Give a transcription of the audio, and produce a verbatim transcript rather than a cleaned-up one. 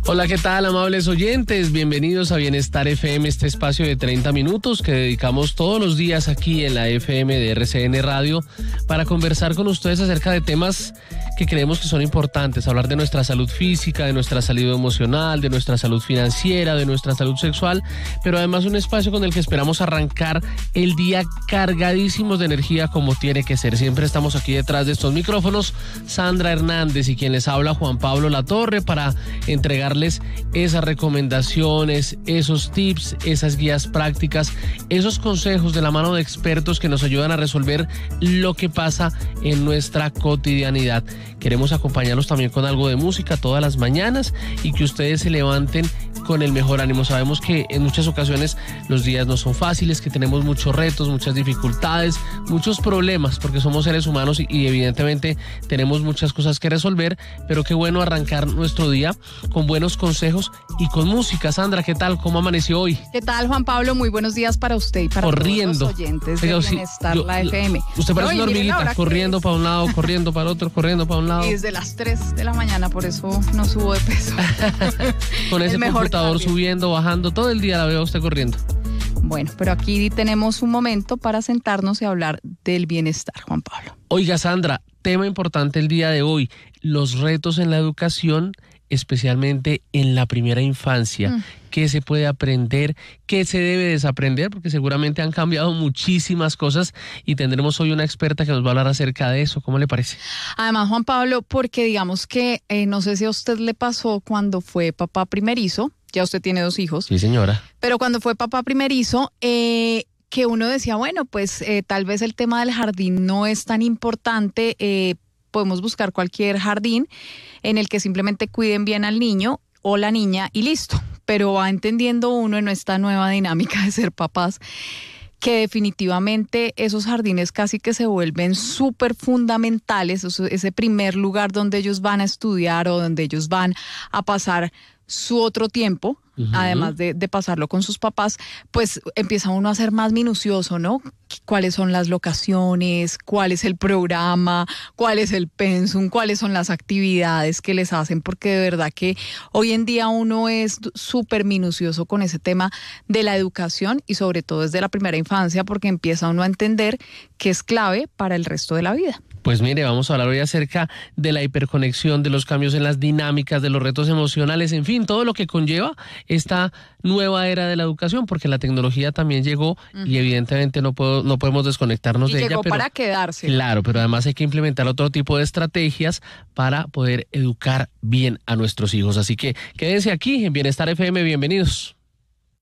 Hola, ¿qué tal, amables oyentes? Bienvenidos a Bienestar F M, este espacio de treinta minutos que dedicamos todos los días aquí en la F M de R C N Radio para conversar con ustedes acerca de temas que creemos que son importantes, hablar de nuestra salud física, de nuestra salud emocional, de nuestra salud financiera, de nuestra salud sexual, pero además un espacio con el que esperamos arrancar el día cargadísimos de energía como tiene que ser. Siempre estamos aquí detrás de estos micrófonos, Sandra Hernández y quien les habla, Juan Pablo Latorre, para entregar esas recomendaciones, esos tips, esas guías prácticas, esos consejos de la mano de expertos que nos ayudan a resolver lo que pasa en nuestra cotidianidad. Queremos acompañarlos también con algo de música todas las mañanas y que ustedes se levanten con el mejor ánimo. Sabemos que en muchas ocasiones los días no son fáciles, que tenemos muchos retos, muchas dificultades, muchos problemas, porque somos seres humanos y, y evidentemente tenemos muchas cosas que resolver, pero qué bueno arrancar nuestro día con buenos consejos y con música. Sandra, ¿qué tal? ¿Cómo amaneció hoy? ¿Qué tal, Juan Pablo? Muy buenos días para usted y para corriendo. todos los oyentes de Pero Bienestar, sí, yo, la F M. Usted parece no, una hormiguita, corriendo para un lado, corriendo para otro, corriendo para un lado. Y desde las tres de la mañana, por eso no subo de peso. Con ese computador subiendo, bajando, todo el día la veo a usted corriendo. Bueno, pero aquí tenemos un momento para sentarnos y hablar del bienestar, Juan Pablo. Oiga, Sandra, tema importante el día de hoy, los retos en la educación, especialmente en la primera infancia. Mm. ¿Qué se puede aprender? ¿Qué se debe desaprender? Porque seguramente han cambiado muchísimas cosas y tendremos hoy una experta que nos va a hablar acerca de eso. ¿Cómo le parece? Además, Juan Pablo, porque digamos que eh, no sé si a usted le pasó cuando fue papá primerizo, ya usted tiene dos hijos. Sí, señora. Pero cuando fue papá primerizo, eh, que uno decía, bueno, pues eh, tal vez el tema del jardín no es tan importante, eh, podemos buscar cualquier jardín en el que simplemente cuiden bien al niño o la niña y listo. Pero va entendiendo uno en esta nueva dinámica de ser papás que definitivamente esos jardines casi que se vuelven súper fundamentales, ese primer lugar donde ellos van a estudiar o donde ellos van a pasar su otro tiempo, uh-huh. además de, de pasarlo con sus papás, pues empieza uno a ser más minucioso, ¿no? ¿Cuáles son las locaciones? ¿Cuál es el programa? ¿Cuál es el pensum? ¿Cuáles son las actividades que les hacen? Porque de verdad que hoy en día uno es súper minucioso con ese tema de la educación y sobre todo desde la primera infancia, porque empieza uno a entender que es clave para el resto de la vida. Pues mire, vamos a hablar hoy acerca de la hiperconexión, de los cambios en las dinámicas, de los retos emocionales, en fin, todo lo que conlleva esta nueva era de la educación, porque la tecnología también llegó uh-huh. y evidentemente no puedo, no podemos desconectarnos y de llegó ella. Pero, para quedarse. Claro, pero además hay que implementar otro tipo de estrategias para poder educar bien a nuestros hijos. Así que quédense aquí en Bienestar F M, bienvenidos.